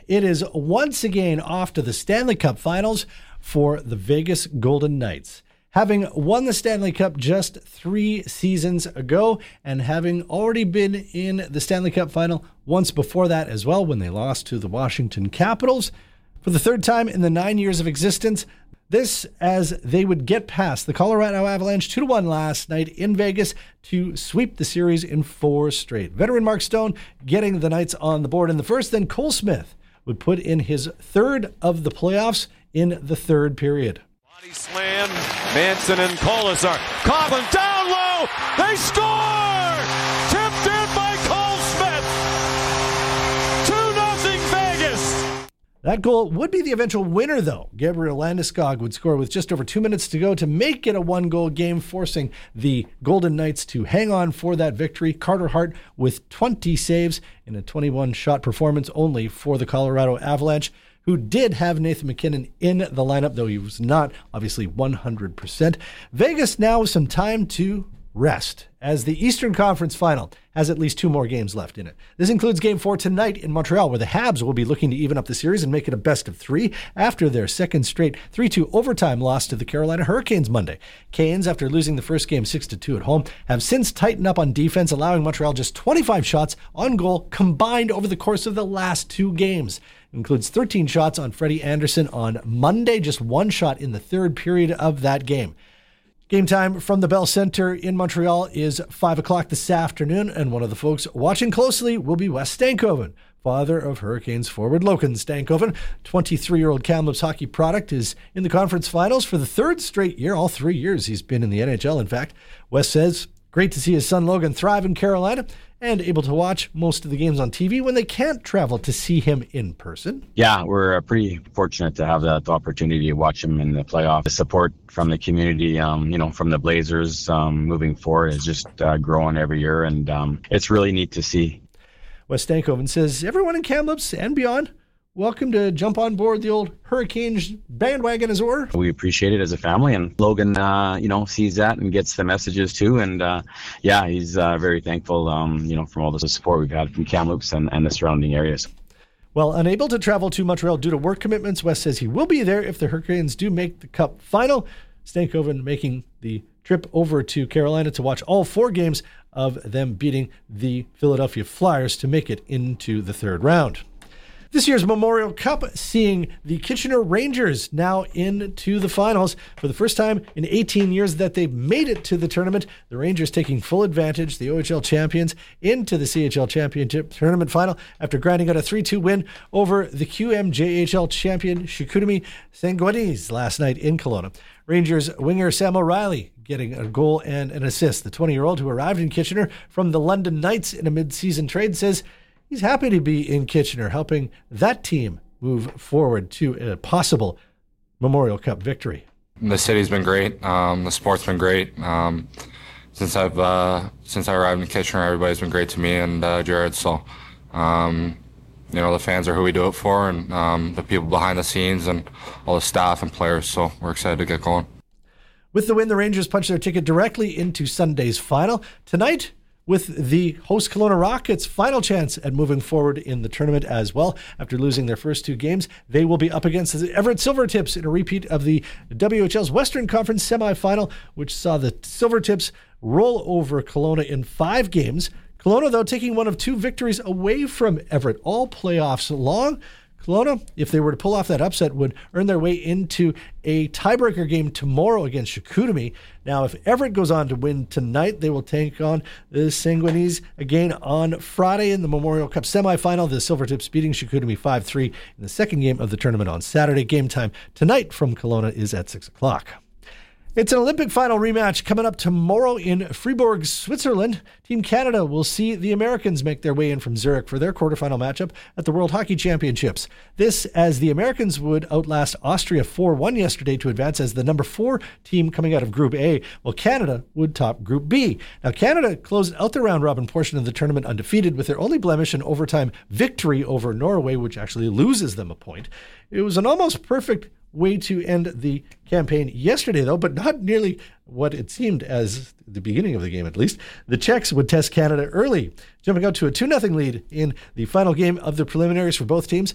It is once again off to the Stanley Cup Finals for the Vegas Golden Knights. Having won the Stanley Cup just 3 seasons ago and having already been in the Stanley Cup Final once before that as well when they lost to the Washington Capitals, for the third time in the 9 years of existence, this as they would get past the Colorado Avalanche 2-1 last night in Vegas to sweep the series in 4 straight. Veteran Mark Stone getting the Knights on the board in the first, then Cole Smith would put in his third of the playoffs in the third period. Body slam, Manson and Kolasar. Coughlin down low, they score! Tipped in by Cole Smith. 2-0 Vegas. That goal would be the eventual winner, though. Gabriel Landeskog would score with just over 2 minutes to go to make it a 1-goal game, forcing the Golden Knights to hang on for that victory. Carter Hart with 20 saves in a 21-shot performance only for the Colorado Avalanche, who did have Nathan MacKinnon in the lineup, though he was not obviously 100%. Vegas now with some time to rest, as the Eastern Conference Final has at least 2 more games left in it. This includes Game 4 tonight in Montreal, where the Habs will be looking to even up the series and make it a best-of-3 after their second straight 3-2 overtime loss to the Carolina Hurricanes Monday. Canes, after losing the first game 6-2 at home, have since tightened up on defense, allowing Montreal just 25 shots on goal combined over the course of the last 2 games. It includes 13 shots on Freddie Anderson on Monday, just 1 shot in the third period of that game. Game time from the Bell Center in Montreal is 5 o'clock this afternoon, and one of the folks watching closely will be Wes Stankoven, father of Hurricanes forward Logan Stankoven. 23-year-old Kamloops hockey product is in the conference finals for the 3rd straight year, all 3 years he's been in the NHL, in fact. Wes says, great to see his son Logan thrive in Carolina and able to watch most of the games on TV when they can't travel to see him in person. Yeah, we're pretty fortunate to have the opportunity to watch him in the playoffs. The support from the community, from the Blazers moving forward is just growing every year, and it's really neat to see. Wes Stankoven says, everyone in Kamloops and beyond, welcome to jump on board the old Hurricanes bandwagon, as it were. We appreciate it as a family, and Logan, sees that and gets the messages too. And he's very thankful, from all the support we've had from Kamloops and the surrounding areas. Well, unable to travel to Montreal due to work commitments, Wes says he will be there if the Hurricanes do make the Cup final. Stankoven making the trip over to Carolina to watch all 4 games of them beating the Philadelphia Flyers to make it into the 3rd round. This year's Memorial Cup seeing the Kitchener Rangers now into the finals for the first time in 18 years that they've made it to the tournament. The Rangers taking full advantage, the OHL champions, into the CHL Championship Tournament Final after grinding out a 3-2 win over the QMJHL champion Chicoutimi Saguenay last night in Kelowna. Rangers winger Sam O'Reilly getting a goal and an assist. The 20-year-old who arrived in Kitchener from the London Knights in a mid-season trade says he's happy to be in Kitchener, helping that team move forward to a possible Memorial Cup victory. The city's been great. The sport's been great. Since I arrived in Kitchener, everybody's been great to me and Jared. So, the fans are who we do it for, and the people behind the scenes and all the staff and players. So we're excited to get going. With the win, the Rangers punch their ticket directly into Sunday's final. Tonight, with the host Kelowna Rockets' final chance at moving forward in the tournament as well. After losing their first 2 games, they will be up against the Everett Silvertips in a repeat of the WHL's Western Conference semifinal, which saw the Silvertips roll over Kelowna in 5 games. Kelowna, though, taking one of 2 victories away from Everett all playoffs long. Kelowna, if they were to pull off that upset, would earn their way into a tiebreaker game tomorrow against Chicoutimi. Now, if Everett goes on to win tonight, they will take on the Saguenay again on Friday in the Memorial Cup semifinal. The Silvertips beating Chicoutimi 5-3 in the second game of the tournament on Saturday. Game time tonight from Kelowna is at 6 o'clock. It's an Olympic final rematch coming up tomorrow in Fribourg, Switzerland. Team Canada will see the Americans make their way in from Zurich for their quarterfinal matchup at the World Hockey Championships. This as the Americans would outlast Austria 4-1 yesterday to advance as the number 4 team coming out of Group A, while Canada would top Group B. Now, Canada closed out the round-robin portion of the tournament undefeated with their only blemish an overtime victory over Norway, which actually loses them a point. It was an almost perfect way to end the campaign yesterday, though, but not nearly what it seemed as the beginning of the game, at least. The Czechs would test Canada early, jumping out to a 2-0 lead in the final game of the preliminaries for both teams.